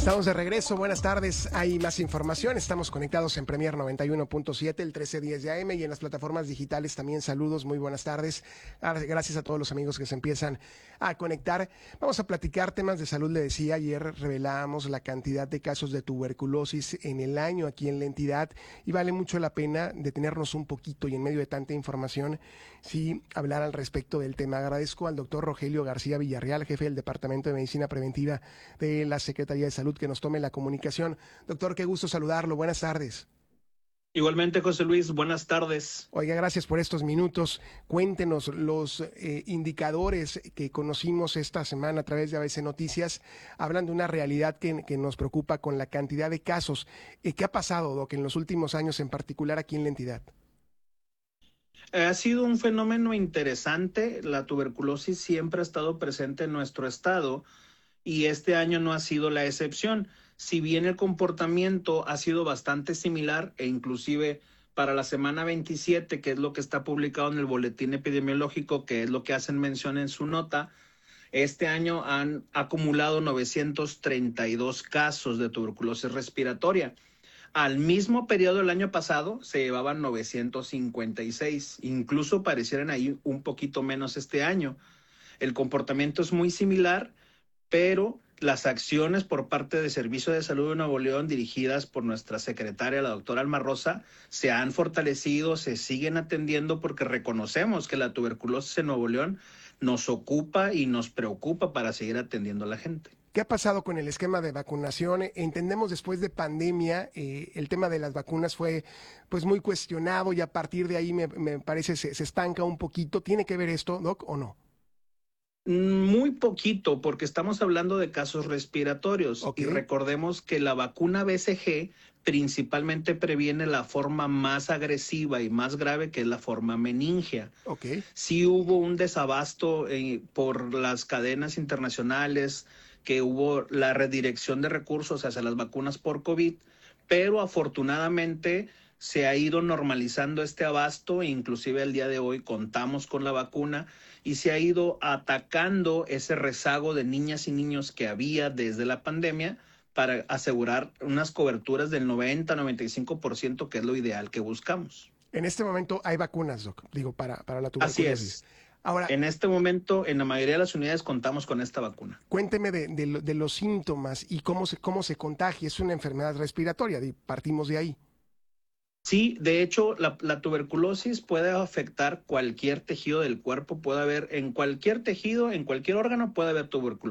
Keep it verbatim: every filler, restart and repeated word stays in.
Estamos de regreso, buenas tardes, hay más información, estamos conectados en Premier noventa y uno punto siete, el trece diez de A M y en las plataformas digitales también saludos, muy buenas tardes, gracias a todos los amigos que se empiezan a conectar. Vamos a platicar temas de salud, le decía, ayer revelábamos la cantidad de casos de tuberculosis en el año aquí en la entidad y vale mucho la pena detenernos un poquito y en medio de tanta información, sí, hablar al respecto del tema. Agradezco al doctor Rogelio García Villarreal, jefe del Departamento de Medicina Preventiva de la Secretaría de Salud, que nos tome la comunicación. Doctor, qué gusto saludarlo. Buenas tardes. Igualmente, José Luis, buenas tardes. Oiga, gracias por estos minutos. Cuéntenos los eh, indicadores que conocimos esta semana a través de A B C Noticias. Hablan de una realidad que, que nos preocupa con la cantidad de casos. Eh, ¿Qué ha pasado, Doc, en los últimos años, en particular aquí en la entidad? Ha sido un fenómeno interesante. La tuberculosis siempre ha estado presente en nuestro estado y este año no ha sido la excepción. Si bien el comportamiento ha sido bastante similar e inclusive para la semana veintisiete, que es lo que está publicado en el boletín epidemiológico, que es lo que hacen mención en su nota, este año han acumulado novecientos treinta y dos casos de tuberculosis respiratoria. Al mismo periodo del año pasado se llevaban novecientos cincuenta y seis, incluso parecieran ahí un poquito menos este año. El comportamiento es muy similar, pero las acciones por parte del Servicio de Salud de Nuevo León, dirigidas por nuestra secretaria, la doctora Alma Rosa, se han fortalecido, se siguen atendiendo porque reconocemos que la tuberculosis en Nuevo León nos ocupa y nos preocupa para seguir atendiendo a la gente. ¿Qué ha pasado con el esquema de vacunación? Entendemos después de pandemia, eh, el tema de las vacunas fue pues muy cuestionado y a partir de ahí me, me parece se, se estanca un poquito. ¿Tiene que ver esto, Doc, o no? Muy poquito, porque estamos hablando de casos respiratorios. Okay. Y recordemos que la vacuna B C G principalmente previene la forma más agresiva y más grave, que es la forma meningea. Okay. Sí hubo un desabasto eh, por las cadenas internacionales, que hubo la redirección de recursos hacia las vacunas por COVID, pero afortunadamente se ha ido normalizando este abasto e inclusive el día de hoy contamos con la vacuna y se ha ido atacando ese rezago de niñas y niños que había desde la pandemia para asegurar unas coberturas del noventa a noventa y cinco por ciento, que es lo ideal que buscamos. En este momento hay vacunas, Doc, digo, para, para la tuberculosis. Así es. Ahora, en este momento, en la mayoría de las unidades contamos con esta vacuna. Cuénteme de, de, de los síntomas y cómo se, cómo se contagia. Es una enfermedad respiratoria, partimos de ahí. Sí, de hecho, la, la tuberculosis puede afectar cualquier tejido del cuerpo, puede haber en cualquier tejido, en cualquier órgano puede haber tuberculosis.